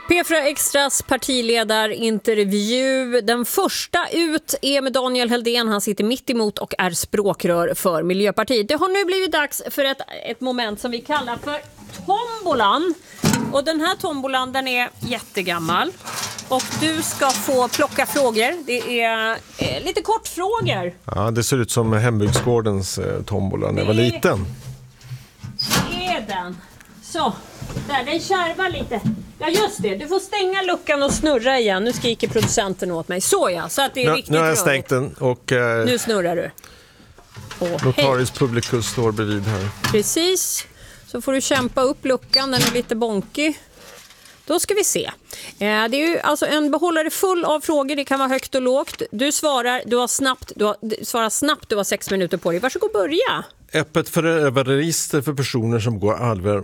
P4 Extras partiledarintervju. Den första ut är med Daniel Heldén. Han sitter mitt emot och är språkrör för Miljöpartiet. Det har nu blivit dags för ett moment som vi kallar för tombolan. Och den här tombolan, den är jättegammal. Och du ska få plocka frågor. Det är lite kortfrågor. Ja, det ser ut som hembygdsgårdens tombola när jag var liten. Det är den. Så, där, den kärvar lite. Ja just det, du får stänga luckan och snurra igen. Nu skriker producenten åt mig. Så ja, så att det är riktigt. Nu har jag stängt den och... nu snurrar du. Notarius Publicus står bredvid här. Precis, så får du kämpa upp luckan, den är lite bonkig. Då ska vi se. Det är ju alltså en behållare full av frågor, det kan vara högt och lågt. Du svarar, du svarar snabbt, du har 6 minuter på dig. Varsågod, börja. Öppet förövarregister för personer som går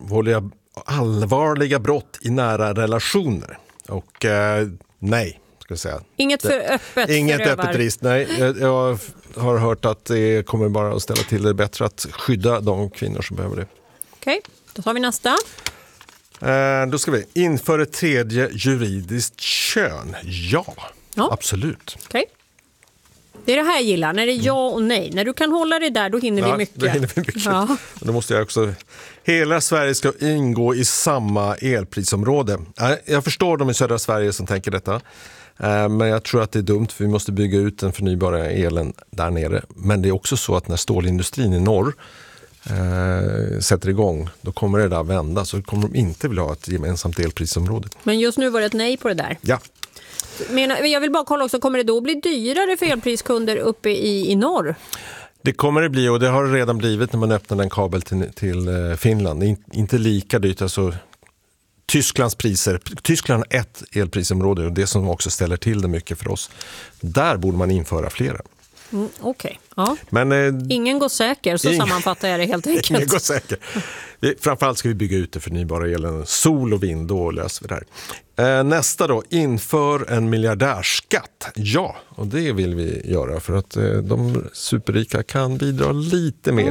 allvarliga brott i nära relationer. Och nej, ska jag säga. Inget öppet register, nej. Jag har hört att det kommer bara att ställa till det bättre att skydda de kvinnor som behöver det. Okej, då tar vi nästa. Då ska vi införa ett tredje juridiskt kön. Ja. Absolut. Okej. Det är det här jag gillar, när det är ja och nej. När du kan hålla det där, då hinner vi mycket. Då hinner vi mycket. Ja. Då måste jag också... Hela Sverige ska ingå i samma elprisområde. Jag förstår de i södra Sverige som tänker detta. Men jag tror att det är dumt, för vi måste bygga ut den förnybara elen där nere. Men det är också så att när stålindustrin i norr sätter igång, då kommer det där vända. Så kommer de inte vilja ha ett gemensamt elprisområde. Men just nu var det ett nej på det där. Ja. Men jag vill bara kolla också, kommer det då bli dyrare för elpriskunder uppe i norr? Det kommer det bli, och det har det redan blivit när man öppnar en kabel till Finland. Det är inte lika dyrt, alltså Tysklands priser. Tyskland har ett elprisområde och det som också ställer till det mycket för oss. Där borde man införa flera. Okej. Ja. Men ingen går säker, så sammanfattar jag det helt enkelt. Ingen går säker. Framförallt ska vi bygga ut det förnybara elen, sol och vind, då löser vi det här. Nästa då, inför en miljardärskatt. Ja, och det vill vi göra för att de superrika kan bidra lite mer